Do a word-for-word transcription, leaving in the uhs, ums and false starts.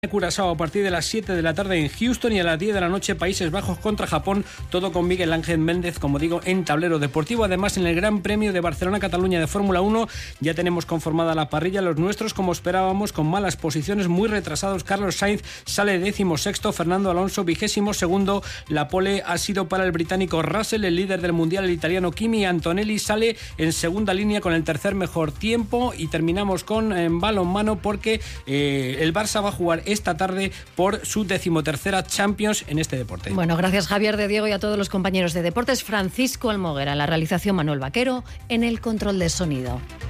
Curazao a partir de las siete de la tarde en Houston, y a las diez de la noche Países Bajos contra Japón, todo con Miguel Ángel Méndez, como digo, en tablero deportivo. Además, en el Gran Premio de Barcelona-Cataluña de Fórmula uno ya tenemos conformada la parrilla. Los nuestros, como esperábamos, con malas posiciones, muy retrasados. Carlos Sainz sale décimo sexto, Fernando Alonso vigésimo segundo. La pole ha sido para el británico Russell, el líder del mundial, el italiano Kimi Antonelli sale en segunda línea con el tercer mejor tiempo. Y terminamos con en balonmano porque eh, el Barça va a jugar esta tarde por su decimotercera Champions en este deporte. Bueno, gracias Javier de Diego y a todos los compañeros de deportes. Francisco Almoguera, en la realización Manuel Vaquero, en el control de sonido.